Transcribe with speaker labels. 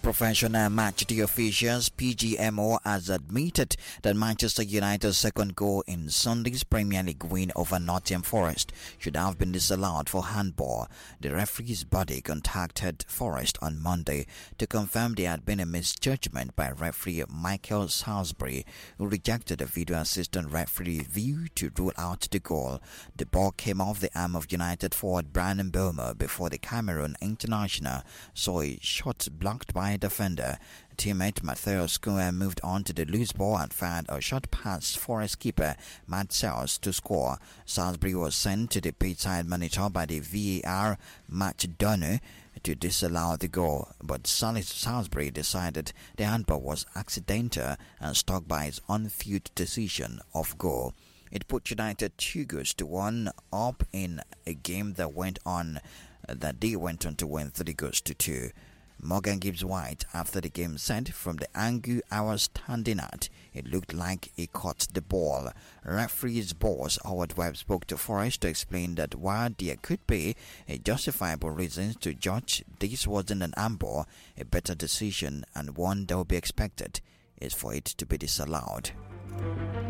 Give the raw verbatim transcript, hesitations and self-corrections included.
Speaker 1: Professional matchday officials P G M O has admitted that Manchester United's second goal in Sunday's Premier League win over Nottingham Forest should have been disallowed for handball. The referee's body contacted Forest on Monday to confirm there had been a misjudgment by referee Michael Salisbury, who rejected a video assistant referee view to rule out the goal. The ball came off the arm of United forward Bryan Mbeumo before the Cameroon international saw a shot blocked by a defender. Teammate Matheus Cunha moved on to the loose ball and fired a shot past Forest keeper Matt Sells to score. Salisbury was sent to the pitchside monitor by the V A R Match Donu to disallow the goal, but Salisbury decided the handball was accidental and stuck by his on-field decision of goal. It put United two goals to one up in a game that went on that they went on to win three goals to two. Morgan Gibbs White, after the game, said from the angle I was standing at, it looked like he caught the ball. Referee's boss Howard Webb spoke to Forest to explain that while there could be a justifiable reason to judge this wasn't an handball, a better decision and one that would be expected is for it to be disallowed.